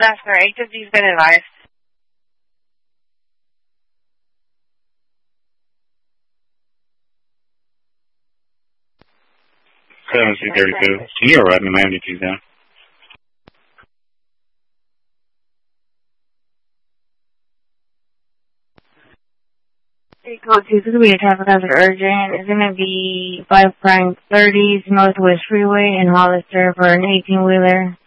That's correct. He's been advised. 7232. Can you arrive in Miami, please, down? Code 2, this is going to be a traffic hazard urgent. It's going to be 5 Prime 30s Northwest Freeway in Hollister for an 18-wheeler.